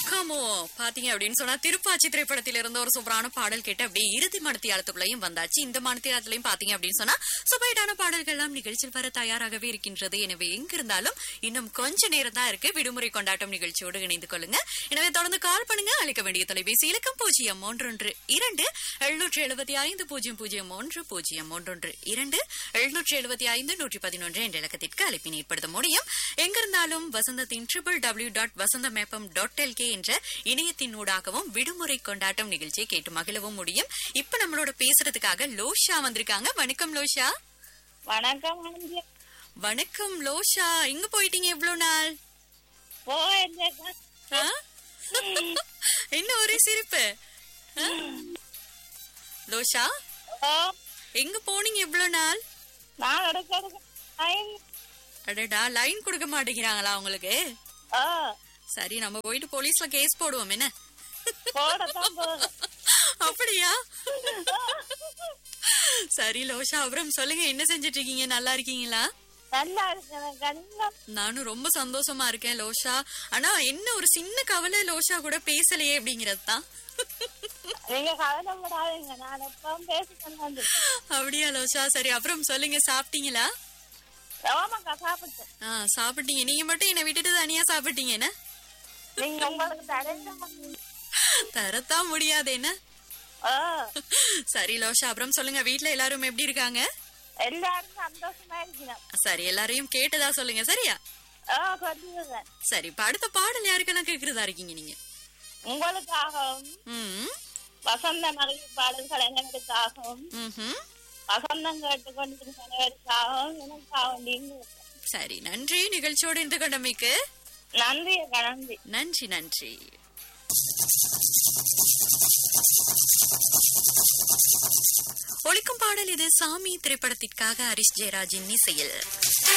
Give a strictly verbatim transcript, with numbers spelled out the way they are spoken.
முக்காமோ பாத்தீங்க அப்படின்னு சொன்னா திருப்பாச்சி திரைப்படத்தில இருந்த ஒரு சூப்பரான பாடல் கேட்டு அப்படியே இறுதி மனத்தியாலத்துக்குள்ளேயும் வந்தாச்சு. இந்த மனத்தியாலத்திலையும் பாத்தீங்க அப்படின்னு சொன்னா சுபைடான பாடல்கள் எல்லாம் நிகழ்ச்சியில் வர தயாராகவே இருக்கின்றது. எனவே எங்க இருந்தாலும் இன்னும் கொஞ்ச நேரம் தான் இருக்கு. விடுமுறை கொண்டாட்டம் நிகழ்ச்சியோடு இணைந்து கொள்ளுங்க. எனவே தொடர்ந்து கால் பண்ணுங்க. அழைக்க வேண்டிய தொலைபேசி இலக்கம் பூஜ்ஜியம் ஒன்றொன்று இரண்டு எழுநூற்றி எழுபத்தி ஐந்து பூஜ்ஜியம் பூஜ்ஜியம் ஒன்று பூஜ்ஜியம் ஒன்றொன்று இரண்டு எழுநூற்றி எழுபத்தி ஐந்து நூற்றி பதினொன்று என்ற இலக்கத்திற்கு அழைப்பினை ஏற்படுத்த முடியும். எங்கிருந்தாலும் வசந்தத்தின் ட்ரிபிள் டபிள்யூ டாட் வசந்தம் எஃப்எம் டாட் எல்கே என்ற இணையத்தின் ஊடாகவும் விடுமுறை கொண்டாட்டம் நிகழ்ச்சியை கேட்டு மகிழவும் முடியும். இப்ப நம்மளோட பேசுறதுக்காக லோஷா வந்திருக்காங்க. வணக்கம் லோஷா. வணக்கம். வணக்கம் லோஷா. எங்க போயிட்டீங்க இவ்வளவு நாள்? என்ன ஒரே சிரிப்பு லோஷா? எங்க போனீங்க இவ்வளவு நாள்? அடடா, லைன் கொடுக்க மாட்டேங்கிறாங்களா உங்களுக்கு? சரி, நம்ம போயிட்டு போலீஸ்ல கேஸ் போடுவோம். என்ன அப்படியா? சரி லோஷா, அப்புறம் சொல்லுங்க, என்ன செஞ்சிட்டு இருக்கீங்க? நல்லா இருக்கீங்களா? நானும் ரொம்ப சந்தோஷமா இருக்கேன் லோஷா. ஆனா என்ன ஒரு சின்ன கவலை, லோஷா கூட பேசலையே அப்படிங்கறது தான். அப்படியா லோஷா? சரி, அப்புறம் சொல்லுங்க, சாப்பிட்டீங்களா? சாப்பிட்டீங்க. நீங்க மட்டும் என்ன விட்டுட்டு தனியா சாப்பிட்டீங்க? என்ன தரத்தான் முடியாது என்ன? சரி லோஷா, அப்புறம் சொல்லுங்க, வீட்டுல எல்லாரும் எப்படி இருக்காங்க? எல்லாரும் சந்தோஷமா இருக்கணும். சரி, எல்லாரையும் கேட்டதா சொல்லுங்க. சரியா? சரி, இப்ப அடுத்த பாடல் யாருக்கெல்லாம் கேக்குறதா இருக்கீங்க நீங்க? உங்களுக்காகவும் வசந்த மகிழ்ச்சி பாடல்கள் எங்களுக்காகவும் வசந்தம் கேட்டுக்கொண்டிருக்கிறவர்களுக்காகவும் எனக்காகவும் நீங்க. சரி, நன்றி. நிகழ்ச்சியோடு இருந்து கொண்டமைக்கு நன்றி. நன்றி நன்றி நன்றி. ஒலிக்கும் பாடல் இது சாமி திரைப்படத்திற்காக ஹரிஷ் ஜெயராஜின் இசையில்.